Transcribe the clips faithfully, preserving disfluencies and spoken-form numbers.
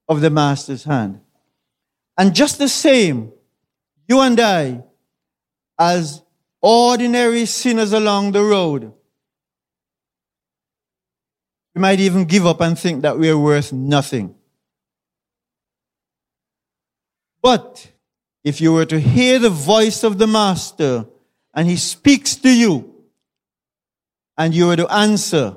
of the master's hand. And just the same, you and I, as ordinary sinners along the road, we might even give up and think that we are worth nothing. But if you were to hear the voice of the Master and he speaks to you and you were to answer,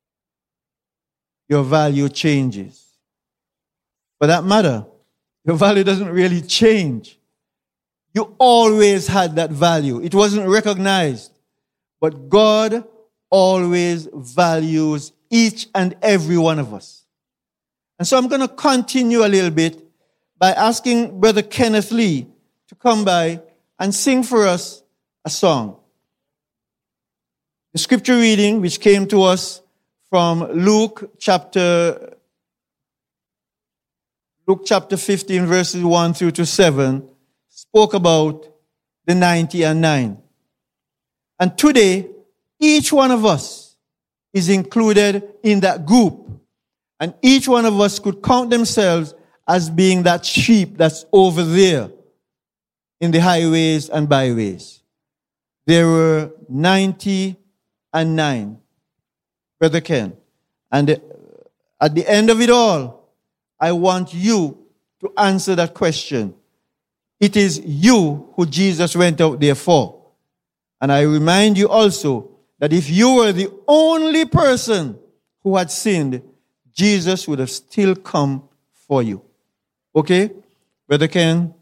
your value changes. For that matter, your value doesn't really change. You always had that value. It wasn't recognized. But God always values each and every one of us. And so I'm going to continue a little bit by asking Brother Kenneth Lee to come by and sing for us a song. The scripture reading, which came to us from Luke chapter Luke chapter fifteen, verses one through to seven, spoke about the ninety and nine. And today, each one of us is included in that group. And each one of us could count themselves as being that sheep that's over there in the highways and byways. There were ninety and nine, Brother Ken. And at the end of it all, I want you to answer that question. It is you who Jesus went out there for. And I remind you also that if you were the only person who had sinned, Jesus would have still come for you. Okay? Brother Ken,